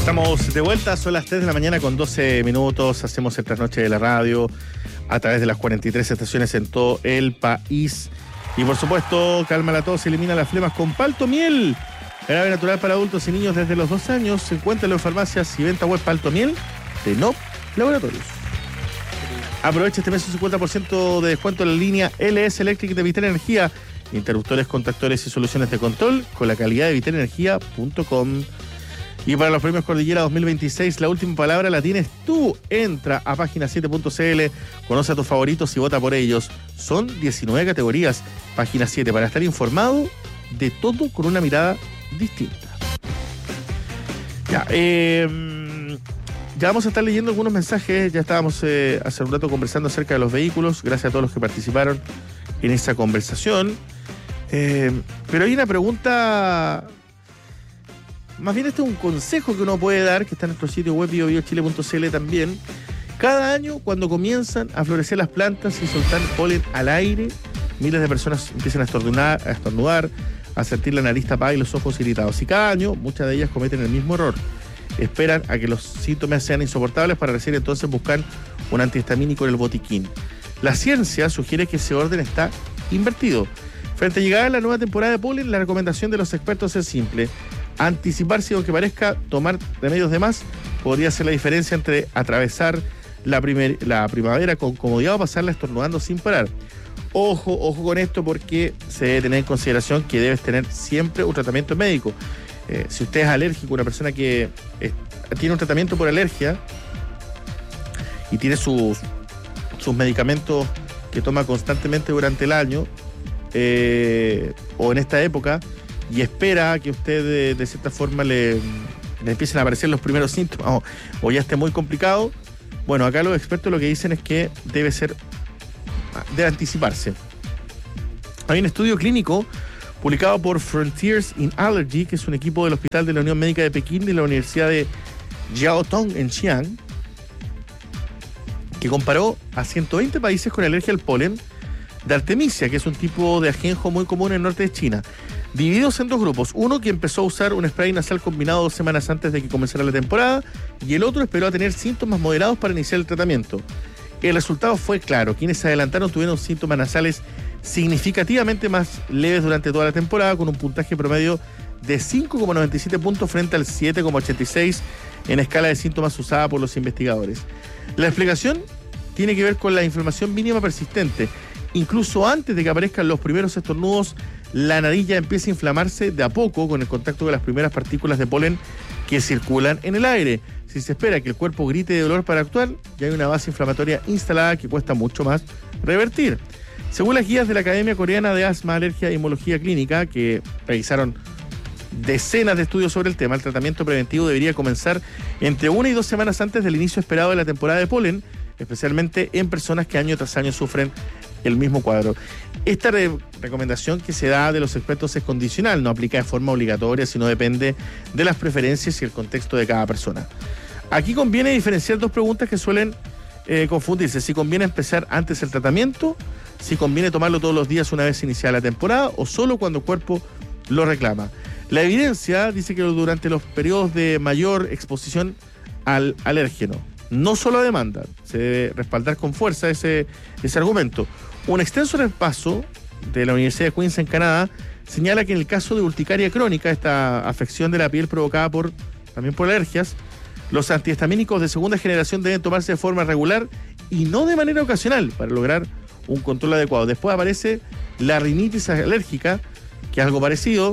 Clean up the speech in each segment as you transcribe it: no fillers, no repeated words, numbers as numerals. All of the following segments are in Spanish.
Estamos de vuelta, son las 3 de la mañana con 12 minutos. Hacemos el trasnoche de la radio a través de las 43 estaciones en todo el país. Y por supuesto, calma la tos, elimina las flemas con Palto Miel. Jarabe natural para adultos y niños desde los 2 años. Se encuentra en farmacias y venta web Palto Miel de NOP Laboratorios. Aprovecha este mes un 50% de descuento en la línea LS Electric de Vital Energía. Interruptores, contactores y soluciones de control con la calidad de vitalenergia.com. Y para los premios Cordillera 2026, la última palabra la tienes tú. Entra a página7.cl, conoce a tus favoritos y vota por ellos. Son 19 categorías. Página 7, para estar informado de todo con una mirada distinta. Ya vamos a estar leyendo algunos mensajes. Ya estábamos hace un rato conversando acerca de los vehículos. Gracias a todos los que participaron en esa conversación. Pero hay una pregunta... Más bien este es un consejo que uno puede dar, que está en nuestro sitio web biobiochile.cl también. Cada año, cuando comienzan a florecer las plantas y soltar polen al aire, miles de personas empiezan a estornudar, a sentir la nariz tapada y los ojos irritados. Y cada año, muchas de ellas cometen el mismo error. Esperan a que los síntomas sean insoportables para recién entonces buscar un antihistamínico en el botiquín. La ciencia sugiere que ese orden está invertido. Frente a llegar a la nueva temporada de polen, la recomendación de los expertos es simple. Anticiparse, aunque parezca tomar remedios de más, podría ser la diferencia entre atravesar la primavera con comodidad o pasarla estornudando sin parar. Ojo con esto, porque se debe tener en consideración que debes tener siempre un tratamiento médico. Si usted es alérgico, una persona que tiene un tratamiento por alergia y tiene sus medicamentos que toma constantemente durante el año o en esta época, y espera que usted de cierta forma le empiecen a aparecer los primeros síntomas o ya esté muy complicado, bueno, acá los expertos lo que dicen es que debe anticiparse. Hay un estudio clínico publicado por Frontiers in Allergy, que es un equipo del Hospital de la Unión Médica de Pekín y de la Universidad de Jiao Tong en Xi'an, que comparó a 120 países con alergia al polen de artemisia, que es un tipo de ajenjo muy común en el norte de China, divididos en 2 grupos. Uno que empezó a usar un spray nasal combinado 2 semanas antes de que comenzara la temporada, y el otro esperó a tener síntomas moderados para iniciar el tratamiento. El resultado fue claro. Quienes se adelantaron tuvieron síntomas nasales significativamente más leves durante toda la temporada, con un puntaje promedio de 5,97 puntos frente al 7,86 en escala de síntomas usada por los investigadores. La explicación tiene que ver con la inflamación mínima persistente. Incluso antes de que aparezcan los primeros estornudos, la nariz ya empieza a inflamarse de a poco con el contacto de las primeras partículas de polen que circulan en el aire. Si se espera que el cuerpo grite de dolor para actuar, ya hay una base inflamatoria instalada que cuesta mucho más revertir. Según las guías de la Academia Coreana de Asma, Alergia e Inmunología Clínica, que realizaron decenas de estudios sobre el tema, el tratamiento preventivo debería comenzar entre 1 y 2 semanas antes del inicio esperado de la temporada de polen, especialmente en personas que año tras año sufren el mismo cuadro. Esta recomendación que se da de los expertos es condicional, no aplica de forma obligatoria, sino depende de las preferencias y el contexto de cada persona. Aquí conviene diferenciar 2 preguntas que suelen confundirse: si conviene empezar antes el tratamiento, si conviene tomarlo todos los días una vez iniciada la temporada o solo cuando el cuerpo lo reclama. La evidencia dice que durante los periodos de mayor exposición al alérgeno, no solo a demanda, se debe respaldar con fuerza ese argumento. Un extenso repaso de la Universidad de Queens en Canadá señala que en el caso de urticaria crónica, esta afección de la piel provocada también por alergias, los antihistamínicos de segunda generación deben tomarse de forma regular y no de manera ocasional para lograr un control adecuado. Después aparece la rinitis alérgica, que es algo parecido,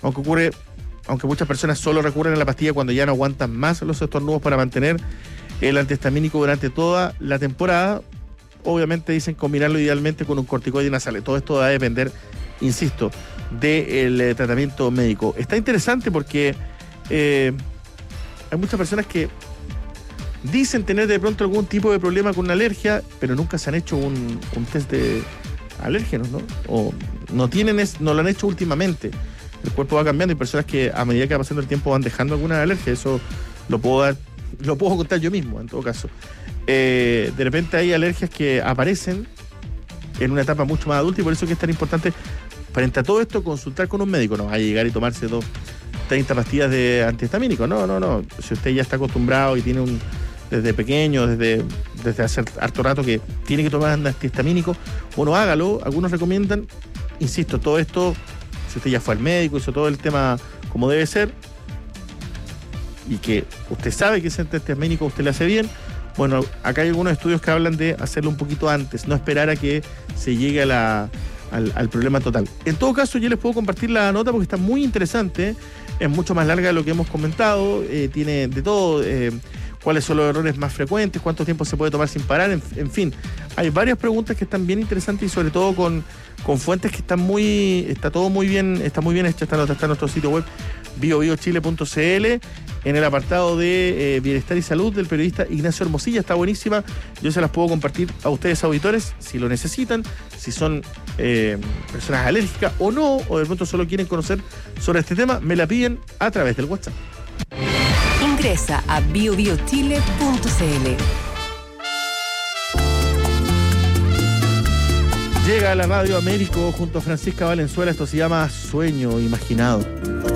aunque muchas personas solo recurren a la pastilla cuando ya no aguantan más los estornudos para mantener el antihistamínico durante toda la temporada. Obviamente dicen combinarlo idealmente con un corticoide nasal. Todo esto va a depender, insisto, del tratamiento médico. Está interesante porque hay muchas personas que dicen tener de pronto algún tipo de problema con una alergia, pero nunca se han hecho un test de alérgenos, ¿no? O no lo han hecho últimamente. El cuerpo va cambiando y personas que a medida que va pasando el tiempo van dejando alguna alergia. Eso lo puedo contar yo mismo, en todo caso. De repente hay alergias que aparecen en una etapa mucho más adulta, y por eso es que es tan importante, frente a todo esto, consultar con un médico. No va a llegar y tomarse 2 30 pastillas de antihistamínico. No. Si usted ya está acostumbrado y tiene desde pequeño, desde hace harto rato que tiene que tomar antihistamínico, bueno, hágalo. Algunos recomiendan, insisto, todo esto, si usted ya fue al médico, hizo todo el tema como debe ser, y que usted sabe que ese antihistamínico a usted le hace bien, bueno, acá hay algunos estudios que hablan de hacerlo un poquito antes, no esperar a que se llegue al problema total. En todo caso, yo les puedo compartir la nota porque está muy interesante, es mucho más larga de lo que hemos comentado, tiene de todo, cuáles son los errores más frecuentes, cuánto tiempo se puede tomar sin parar, en fin. Hay varias preguntas que están bien interesantes y sobre todo con fuentes que está todo muy bien, está muy bien hecha. Esta nota está en nuestro sitio web biobiochile.cl en el apartado de Bienestar y Salud del periodista Ignacio Hermosilla. Está buenísima, yo se las puedo compartir a ustedes auditores si lo necesitan, si son personas alérgicas o no, o de pronto solo quieren conocer sobre este tema, me la piden a través del WhatsApp. Ingresa a biobiochile.cl. Llega a la Radio Américo junto a Francisca Valenzuela, esto se llama Sueño Imaginado.